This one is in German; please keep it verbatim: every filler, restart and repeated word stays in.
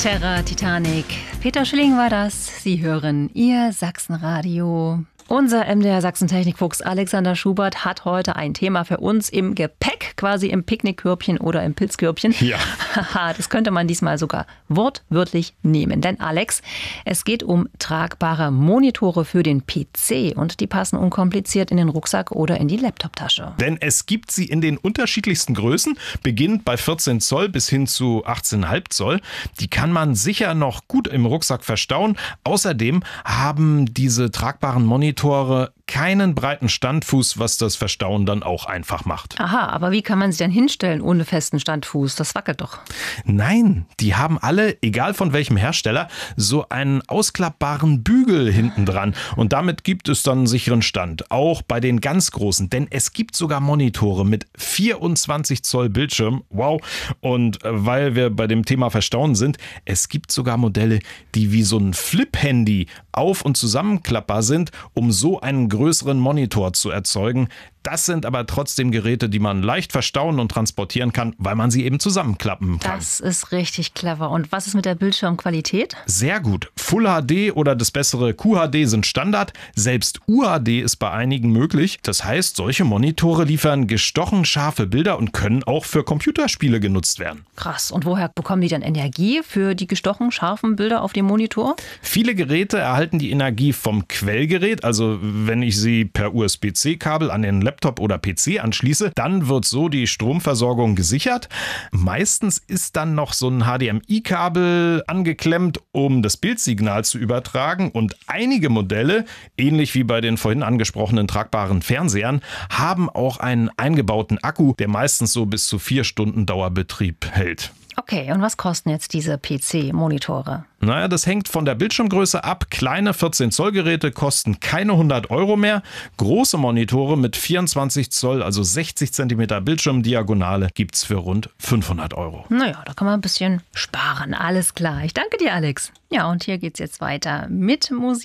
Terra Titanic. Peter Schilling war das. Sie hören Ihr Sachsenradio. Unser M D R Sachsen-Technikfuchs Alexander Schubert hat heute ein Thema für uns im Gepäck, quasi im Picknickkörbchen oder im Pilzkörbchen. Ja. Haha, das könnte man diesmal sogar wortwörtlich nehmen. Denn Alex, es geht um tragbare Monitore für den P C und die passen unkompliziert in den Rucksack oder in die Laptoptasche. Denn es gibt sie in den unterschiedlichsten Größen, beginnt bei vierzehn Zoll bis hin zu achtzehn Komma fünf Zoll. Die kann man sicher noch gut im Rucksack verstauen. Außerdem haben diese tragbaren Monitore keinen breiten Standfuß, was das Verstauen dann auch einfach macht. Aha, aber wie kann man sie denn hinstellen ohne festen Standfuß? Das wackelt doch. Nein, die haben alle, egal von welchem Hersteller, so einen ausklappbaren Bügel hinten dran. Und damit gibt es dann einen sicheren Stand, auch bei den ganz großen. Denn es gibt sogar Monitore mit vierundzwanzig Zoll Bildschirm. Wow. Und weil wir bei dem Thema Verstauen sind, es gibt sogar Modelle, die wie so ein Flip-Handy auf- und zusammenklappbar sind, um so einen größeren Monitor zu erzeugen. Das sind aber trotzdem Geräte, die man leicht verstauen und transportieren kann, weil man sie eben zusammenklappen kann. Das ist richtig clever. Und was ist mit der Bildschirmqualität? Sehr gut. Full H D oder das bessere Q H D sind Standard. Selbst U H D ist bei einigen möglich. Das heißt, solche Monitore liefern gestochen scharfe Bilder und können auch für Computerspiele genutzt werden. Krass. Und woher bekommen die dann Energie für die gestochen scharfen Bilder auf dem Monitor? Viele Geräte erhalten die Energie vom Quellgerät. Also wenn ich sie per U S B C Kabel an den Laptop oder P C anschließe, dann wird so die Stromversorgung gesichert. Meistens ist dann noch so ein H D M I-Kabel angeklemmt, um das Bildsignal zu übertragen. Und einige Modelle, ähnlich wie bei den vorhin angesprochenen tragbaren Fernsehern, haben auch einen eingebauten Akku, der meistens so bis zu vier Stunden Dauerbetrieb hält. Okay, und was kosten jetzt diese P C-Monitore? Naja, das hängt von der Bildschirmgröße ab. Kleine vierzehn Zoll Geräte kosten keine hundert Euro mehr. Große Monitore mit vierundzwanzig Zoll, also sechzig Zentimeter Bildschirmdiagonale, gibt's für rund fünfhundert Euro. Naja, da kann man ein bisschen sparen. Alles klar. Ich danke dir, Alex. Ja, und hier geht's jetzt weiter mit Musik.